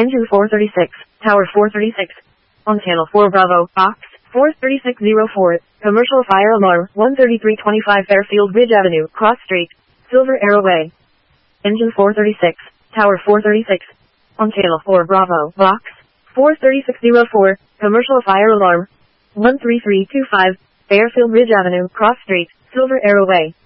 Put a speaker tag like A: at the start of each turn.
A: Engine 436, Tower 436. On channel 4 Bravo, Box 43604, commercial fire alarm, 13325 Fairfield Ridge Avenue, Cross Street, Silver Arrow Way. Engine 436, Tower 436. On channel 4 Bravo, Box 43604, commercial fire alarm, 13325 Fairfield Ridge Avenue, Cross Street, Silver Arrow Way.